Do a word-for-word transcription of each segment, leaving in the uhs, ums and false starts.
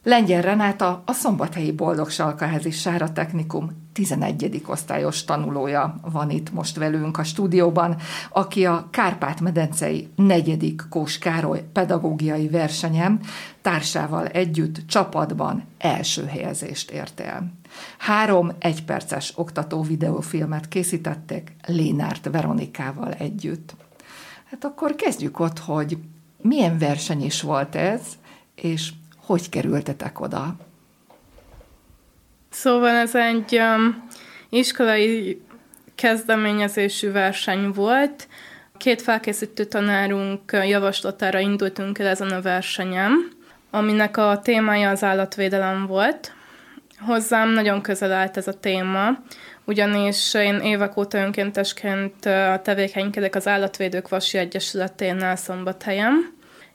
Lengyel Renáta, a szombathelyi Boldogsalkaházi Sára Technikum tizenegyedik osztályos tanulója van itt most velünk a stúdióban, aki a Kárpát-medencei negyedik Kós Károly pedagógiai versenyen társával együtt csapatban első helyezést ért el. Három egyperces oktató videófilmet készítettek Lénárt Veronikával együtt. Hát akkor kezdjük ott, hogy milyen verseny is volt ez, és hogy kerültetek oda? Szóval ez egy um, iskolai kezdeményezésű verseny volt. Két felkészítő tanárunk javaslatára indultunk el ezen a versenyen, aminek a témája az állatvédelem volt. Hozzám nagyon közel állt ez a téma, ugyanis én évek óta önkéntesként tevékenykedek az Állatvédők Vasi Egyesületénél Szombathelyen,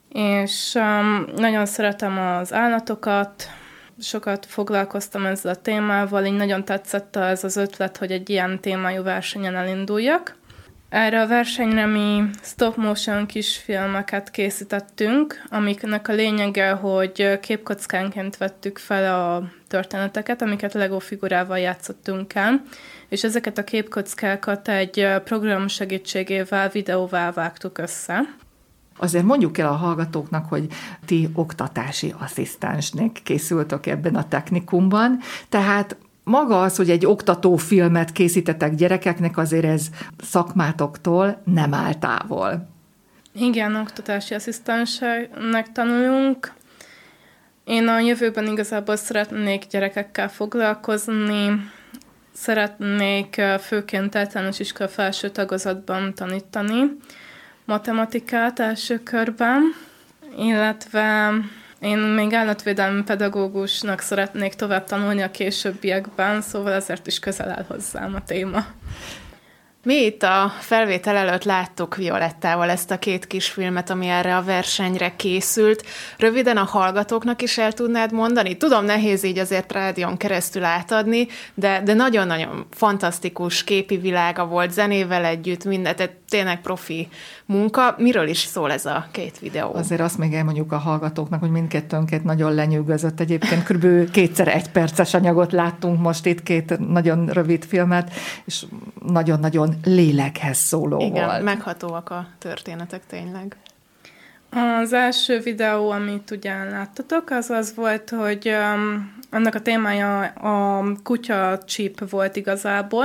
és um, nagyon szeretem az állatokat, sokat foglalkoztam ezzel a témával, így nagyon tetszett ez az ötlet, hogy egy ilyen témájú versenyen elinduljak. Erre a versenyre mi stop motion kisfilmeket készítettünk, amiknek a lényege, hogy képkockánként vettük fel a történeteket, amiket Lego figurával játszottunk el, és ezeket a képkockákat egy program segítségével videóvá vágtuk össze. Azért mondjuk el a hallgatóknak, hogy ti oktatási asszisztensnek készültök ebben a technikumban, tehát maga az, hogy egy oktatófilmet készítetek gyerekeknek, azért ez szakmátoktól nem áll távol. Igen, oktatási asszisztensnek tanulunk. Én a jövőben igazából szeretnék gyerekekkel foglalkozni, szeretnék főként általános iskola felső tagozatban tanítani matematikát első körben, illetve én még állatvédelmi pedagógusnak szeretnék tovább tanulni a későbbiekben, szóval ezért is közel áll hozzám a téma. Mi itt a felvétel előtt láttuk Violettával ezt a két kisfilmet, ami erre a versenyre készült. Röviden a hallgatóknak is el tudnád mondani? Tudom, nehéz így azért rádión keresztül átadni, de, de nagyon-nagyon fantasztikus képi világa volt, zenével együtt, minden, tehát tényleg profi munka. Miről is szól ez a két videó? Azért azt még elmondjuk a hallgatóknak, hogy mindkettőnket nagyon lenyűgözött. Egyébként kb. kétszer egy perces anyagot láttunk most itt, két nagyon rövid filmet, és nagyon-nagyon lélekhez szóló Igen, volt. meghatóak a történetek tényleg. Az első videó, amit ugye láttatok, az az volt, hogy um, annak a témája a kutya chip volt igazából.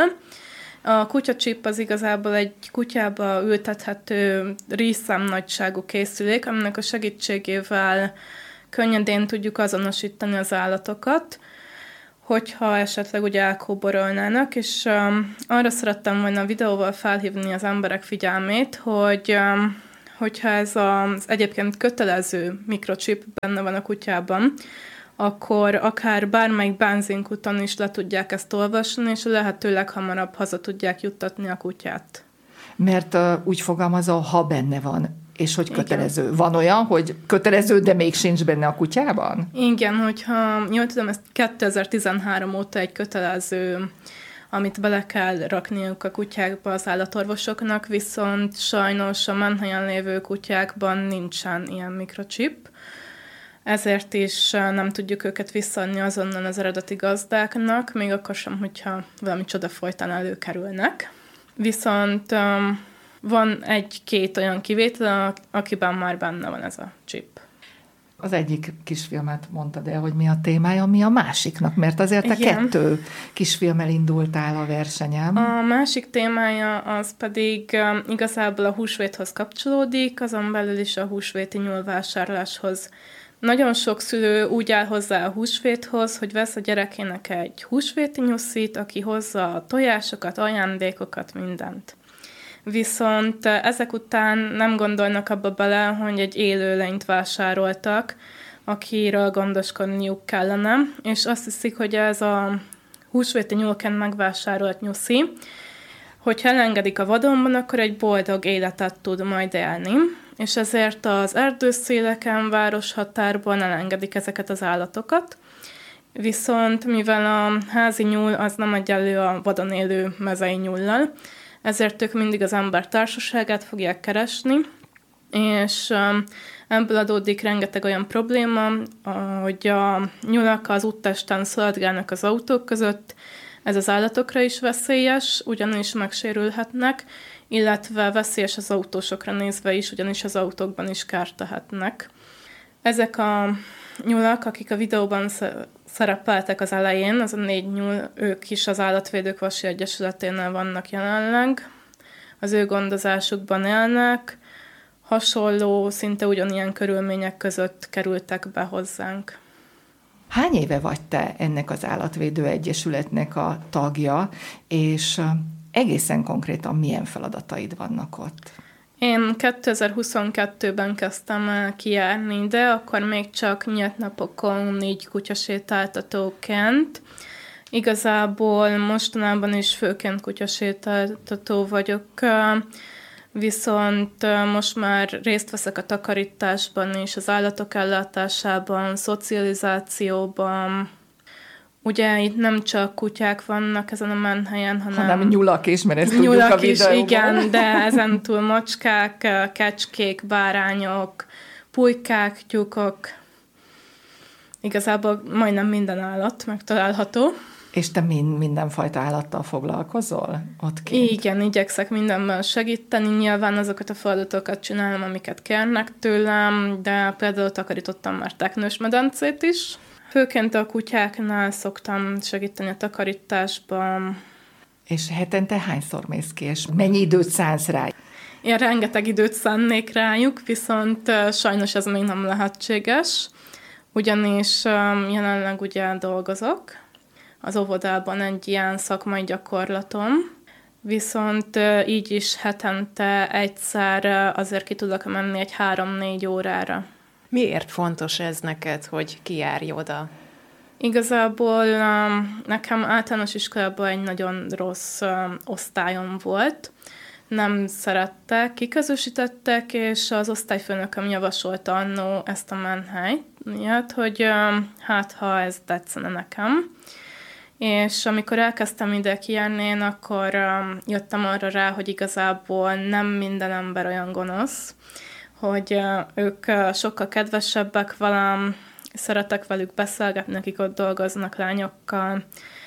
A kutya chip az igazából egy kutyába ültethető ríszszám nagyságú készülék, aminek a segítségével könnyedén tudjuk azonosítani az állatokat, hogyha esetleg ugye elkóborolnának, és um, arra szerettem volna a videóval felhívni az emberek figyelmét, hogy um, hogyha ez az egyébként kötelező mikrochip benne van a kutyában, akkor akár bármelyik benzinkuton is le tudják ezt olvasni, és lehetőleg hamarabb haza tudják juttatni a kutyát. Mert uh, úgy fogalmazol, ha benne van, és hogy kötelező. Igen. Van olyan, hogy kötelező, de még sincs benne a kutyában? Igen, hogyha jól tudom, ez kétezer-tizenhárom óta egy kötelező, amit bele kell rakniuk a kutyákba az állatorvosoknak, viszont sajnos a menhelyen lévő kutyákban nincsen ilyen mikrochip, ezért is nem tudjuk őket visszaadni azonnal az eredeti gazdáknak, még akkor sem, hogyha valami csoda folytán előkerülnek. Viszont um, van egy-két olyan kivétel, akiben már benne van ez a chip. Az egyik kisfilmet mondtad el, hogy mi a témája, mi a másiknak, mert azért te Igen. kettő kisfilmmel indultál a versenyen. A másik témája az pedig um, igazából a húsvéthoz kapcsolódik, azon belül is a húsvéti nyúlvásárláshoz. Nagyon sok szülő úgy áll hozzá a húsvéthoz, hogy vesz a gyerekének egy húsvéti nyuszit, aki hozza a tojásokat, ajándékokat, mindent. Viszont ezek után nem gondolnak abba bele, hogy egy élőlényt vásároltak, akiről gondoskodniuk kellene, és azt hiszik, hogy ez a húsvéti nyúlként megvásárolt nyuszi, hogyha elengedik a vadonban, akkor egy boldog életet tud majd élni, és ezért az erdőszéleken, városhatárban elengedik ezeket az állatokat. Viszont mivel a házi nyúl az nem egyenlő a vadon élő mezei nyúllal, ezért ők mindig az ember társaságát fogják keresni, és Ebből adódik rengeteg olyan probléma, hogy a nyulak az úttesten szaladgálnak az autók között, ez az állatokra is veszélyes, ugyanis megsérülhetnek, illetve veszélyes az autósokra nézve is, ugyanis az autókban is kárt tehetnek. Ezek a nyulak, akik a videóban szerepeltek az elején, az a négy nyúl, ők is az Állatvédők Vasi Egyesületénél vannak jelenleg. Az ő gondozásukban élnek, hasonló, szinte ugyanilyen körülmények között kerültek be hozzánk. Hány éve vagy te ennek az Állatvédő Egyesületnek a tagja, és egészen konkrétan milyen feladataid vannak ott? Én kétezer-huszonkettőben kezdtem el kijárni, de akkor még csak nyílt napokon így kutyasétáltatóként. Igazából mostanában is főként kutyasétáltató vagyok, viszont most már részt veszek a takarításban és az állatok ellátásában, szocializációban. Ugye itt nem csak kutyák vannak ezen a menhelyen, hanem... Hanem nyulak is, mert ezt tudjuk nyulak a videóban. Is, igen, de ezen túl macskák, kecskék, bárányok, pulykák, tyúkok. Igazából majdnem minden állat megtalálható. És te mind, mindenfajta állattal foglalkozol ott kint? Igen, igyekszek mindenben segíteni. Nyilván azokat a feladatokat csinálom, amiket kérnek tőlem, de például takarítottam már teknős medencét is. Főként a kutyáknál szoktam segíteni a takarításban. És hetente hányszor mész ki, és mennyi időt szánsz rá? Én rengeteg időt szánnék rájuk, viszont sajnos ez még nem lehetséges, ugyanis jelenleg ugye dolgozok az óvodában egy ilyen szakmai gyakorlatom, viszont így is hetente egyszer azért ki tudok menni egy három-négy órára. Miért fontos ez neked, hogy kijárj oda? Igazából nekem általános iskolában egy nagyon rossz osztályom volt. Nem szerettek, kiközösítettek, és az osztályfőnököm javasolta annó ezt a menhelyt, hogy hát ha ez tetszene nekem. És amikor elkezdtem ide kijárni, én akkor jöttem arra rá, hogy igazából nem minden ember olyan gonosz, hogy ők sokkal kedvesebbek velem, szeretek velük beszélgetni, akik ott dolgoznak lányokkal,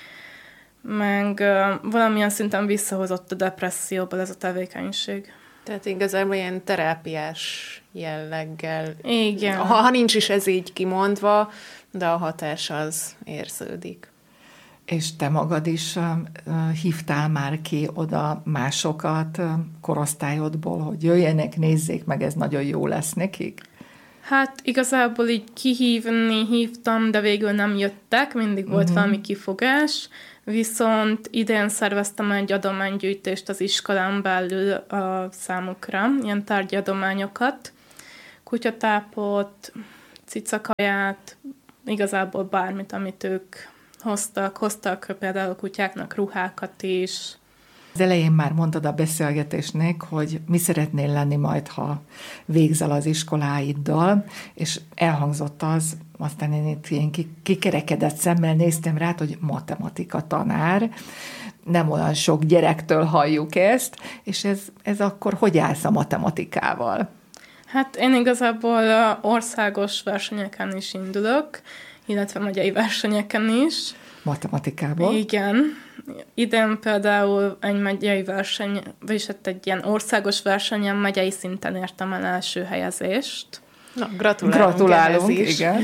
meg valamilyen szinten visszahozott a depresszióból ez a tevékenység. Tehát igazából ilyen terápiás jelleggel. Igen. Ha, ha nincs is ez így kimondva, de a hatás az érződik. És te magad is uh, hívtál már ki oda másokat uh, korosztályodból, hogy jöjjenek, nézzék meg, ez nagyon jó lesz nekik? Hát igazából így kihívni hívtam, de végül nem jöttek, mindig volt uh-huh. valami kifogás, viszont idén szerveztem egy adománygyűjtést az iskolán belül a számukra, ilyen tárgyi adományokat, kutyatápot, cicakaját, igazából bármit, amit ők hoztak, hoztak például a kutyáknak ruhákat is. Az elején már mondtad a beszélgetésnek, hogy mi szeretnél lenni majd, ha végzel az iskoláiddal, és elhangzott az, aztán én itt ilyen kikerekedett szemmel néztem rá, hogy matematika tanár, nem olyan sok gyerektől halljuk ezt, és ez, ez akkor hogy állsz a matematikával? Hát én igazából országos versenyeken is indulok, illetve megyei versenyeken is. Matematikában? Igen. Idén például egy megyei verseny, vagyis egy ilyen országos versenyen megyei szinten értem el első helyezést. Na, gratulálunk. Gratulálunk, igen.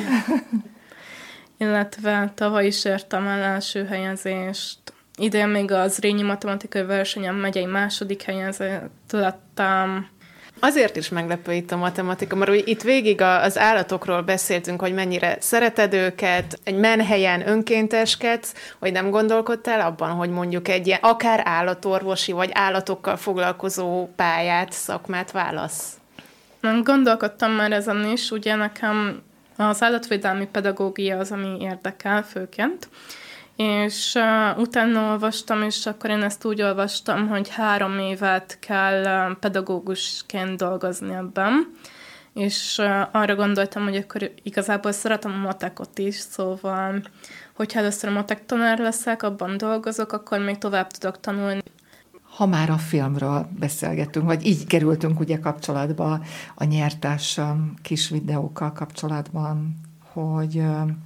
Illetve tavaly is értem el első helyezést. Idén még az Zrínyi matematikai versenyen megyei második helyezett lettem. Azért is meglepő itt a matematika, mert itt végig az állatokról beszéltünk, hogy mennyire szereted őket, egy menhelyen önkénteskedsz, hogy nem gondolkodtál abban, hogy mondjuk egy ilyen akár állatorvosi, vagy állatokkal foglalkozó pályát, szakmát válasz? Nem gondolkodtam már ezen is, ugye nekem az állatvédelmi pedagógia az, ami érdekel főként, és uh, utána olvastam, és akkor én ezt úgy olvastam, hogy három évet kell uh, pedagógusként dolgozni ebben, és uh, arra gondoltam, hogy akkor igazából szeretem a matekot is, szóval, hogyha először a matek tanár leszek, abban dolgozok, akkor még tovább tudok tanulni. Ha már a filmről beszélgetünk, vagy így kerültünk ugye kapcsolatba a nyertes kis videókkal kapcsolatban, hogy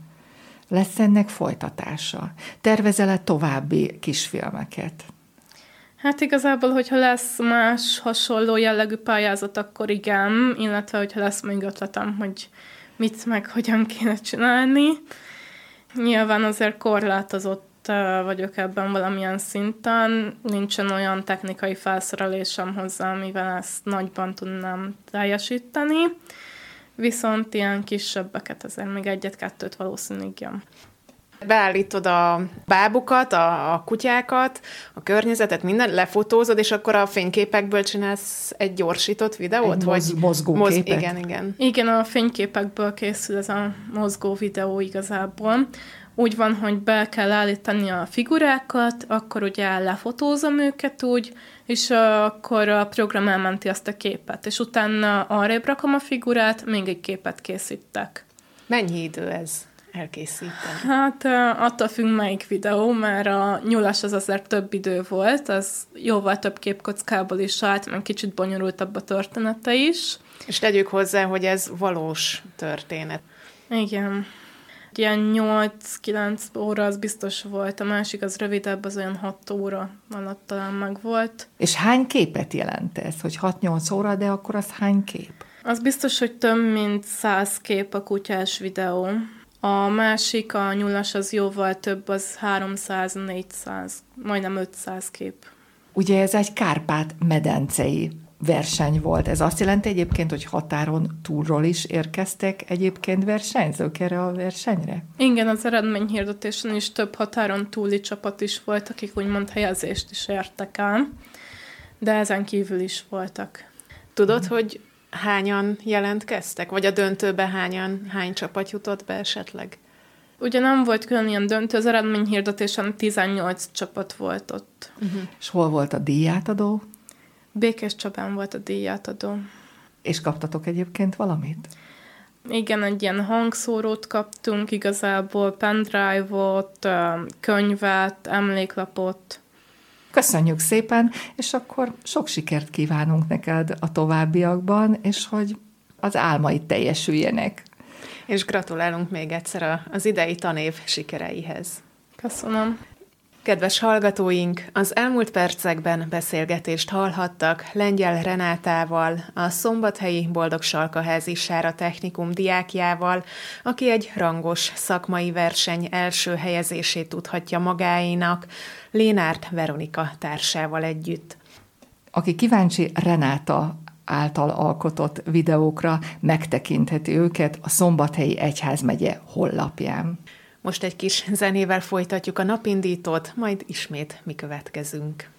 lesz ennek folytatása? Tervezel-e további kisfilmeket? Hát igazából, hogyha lesz más hasonló jellegű pályázat, akkor igen, illetve hogyha lesz még ötletem, hogy mit meg hogyan kéne csinálni. Nyilván azért korlátozott vagyok ebben valamilyen szinten, nincsen olyan technikai felszerelésem hozzá, amivel ezt nagyban tudnám teljesíteni, viszont ilyen kisebbeket azért még egyet-kettőt valószínűleg jön. Beállítod a bábukat, a, a kutyákat, a környezetet, minden, lefotózod, és akkor a fényképekből csinálsz egy gyorsított videót? Egy moz, vagy mozgó moz, képet? Igen, igen. Igen, a fényképekből készül ez a mozgó videó igazából. Úgy van, hogy be kell állítani a figurákat, akkor ugye lefotózom őket úgy, és akkor a program elmenti azt a képet, és utána arrébb rakom a figurát, még egy képet készítek. Mennyi idő ez elkészíteni? Hát attól függ, melyik videó, mert a nyúlás az azért több idő volt, az jóval több képkockából is állt, meg kicsit bonyolultabb a története is. És tegyük hozzá, hogy ez valós történet. Igen. Ilyen nyolc-kilenc óra az biztos volt, a másik az rövidebb, az olyan hat óra alatt talán meg volt. És hány képet jelent ez, hogy hat-nyolc óra, de akkor az hány kép? Az biztos, hogy több mint száz kép a kutyás videó. A másik, a nyulas, az jóval több, az háromszáz-négyszáz, majdnem ötszáz kép. Ugye ez egy Kárpát-medencei verseny volt. Ez azt jelenti egyébként, hogy határon túlról is érkeztek egyébként versenyzők erre a versenyre? Igen, az eredményhirdetésen is több határon túli csapat is volt, akik úgymond helyezést is értek el, de ezen kívül is voltak. Tudod, hmm. hogy hányan jelentkeztek? Vagy a döntőbe hányan, hány csapat jutott be esetleg? Ugye nem volt külön ilyen döntő, az eredményhirdetésen tizennyolc csapat volt ott. Uh-huh. És hol volt a díjátadó? Békéscsabán volt a díjátadó. És kaptatok egyébként valamit? Igen, egy ilyen hangszórót kaptunk, igazából pendrive-ot, könyvet, emléklapot. Köszönjük szépen, és akkor sok sikert kívánunk neked a továbbiakban, és hogy az álmaid teljesüljenek. És gratulálunk még egyszer az idei tanév sikereihez. Köszönöm. Kedves hallgatóink, az elmúlt percekben beszélgetést hallhattak Lengyel Renátával, a szombathelyi Boldogsalkaházi Sára Technikum diákjával, aki egy rangos szakmai verseny első helyezését tudhatja magáénak, Lénárt Veronika társával együtt. Aki kíváncsi Renáta által alkotott videókra, megtekintheti őket a Szombathelyi Egyházmegye honlapján. Most egy kis zenével folytatjuk a napindítót, majd ismét mi következünk.